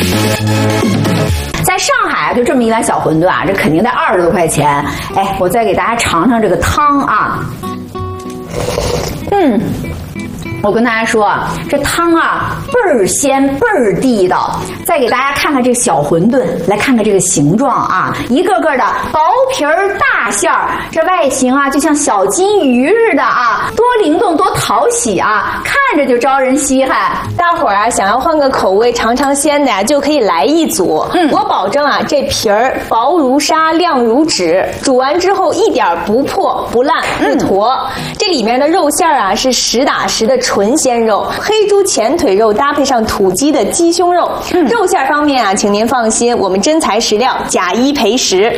在上海就这么一碗小馄饨啊，这肯定得20多块钱。哎，我再给大家尝尝这个汤啊。我跟大家说啊，这汤啊倍儿鲜倍儿地道。再给大家看看这小馄饨，来看看这个形状啊，一个个的薄皮儿大馅儿，这外形啊就像小金鱼似的啊，多灵动多讨喜啊，看着就招人稀罕。 大伙儿啊想要换个口味尝尝鲜的呀，就可以来一组。我保证啊，这皮儿薄如纱亮如纸，煮完之后一点不破不烂不坨。这里面的肉馅儿啊是实打实的纯鲜肉，黑猪前腿肉搭配上土鸡的鸡胸肉。肉馅方面啊，请您放心，我们真材实料，假一赔10。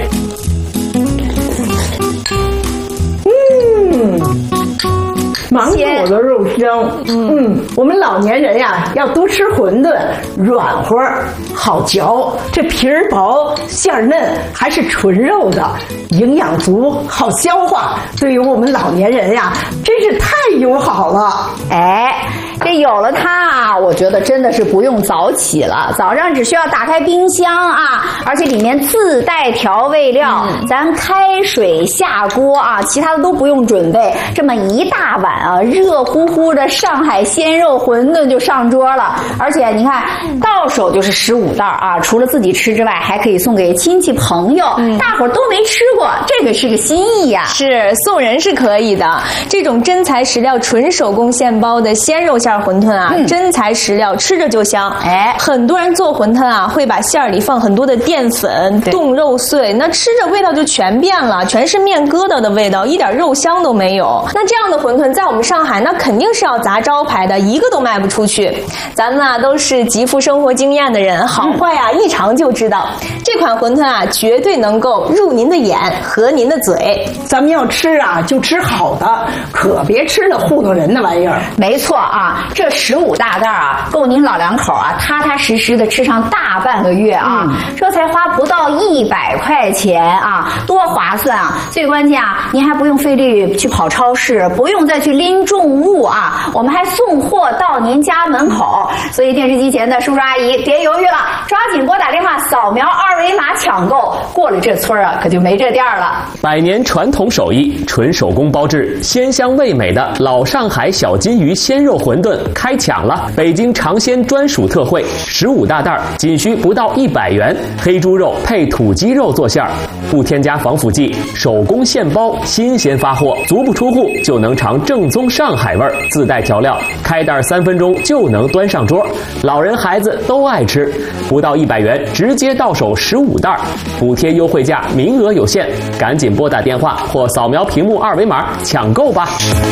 满口的肉香，我们老年人呀要多吃馄饨，软和好嚼，这皮儿薄馅儿嫩，还是纯肉的，营养足，好消化，对于我们老年人呀真是太友好了。 哎，这有了它啊，我觉得真的是不用早起了，早上只需要打开冰箱啊，而且里面自带调味料，咱开水下锅啊，其他的都不用准备，这么一大碗啊，热乎乎的上海鲜肉馄饨就上桌了。而且你看，到手就是15袋啊，除了自己吃之外，还可以送给亲戚朋友，大伙儿都没吃过，这个是个心意呀。 是送人是可以的，这种真材实料、纯手工现包的鲜肉馅馄饨啊，真材实料，吃着就香。哎，很多人做馄饨啊，会把馅儿里放很多的淀粉、冻肉碎，那吃着味道就全变了，全是面疙瘩的味道，一点肉香都没有。那这样的馄饨在我们上海那肯定是要砸招牌的，一个都卖不出去。咱们啊都是极富生活经验的人，好坏啊一尝就知道。这款馄饨啊，绝对能够入您的眼，合您的嘴。 咱们要吃啊，就吃好的，可别吃那糊弄人的玩意儿。 没错啊，这15大袋啊，够您老两口啊踏踏实实的吃上大半个月啊，这才花不到100块钱啊，多划算啊！最关键啊，您还不用费力去跑超市，不用再去拎重物啊，我们还送货到您家门口。所以电视机前的叔叔阿姨别犹豫了，抓紧拨打电话扫描2维码抢购，过了这村啊可就没这店了。 100年传统手艺，纯手工包制，鲜香味美的老上海小金鱼鲜肉馄饨开抢了！北京尝鲜专属特惠，15大袋，仅需不到100元，黑猪肉配土鸡肉做馅儿，不添加防腐剂，手工现包，新鲜发货，足不出户就能尝正宗上海味儿，自带调料，开袋3分钟就能端上桌，老人孩子都爱吃，不到100元直接到手15袋，补贴优惠价，名额有限，赶紧拨打电话或扫描屏幕2维码抢购吧。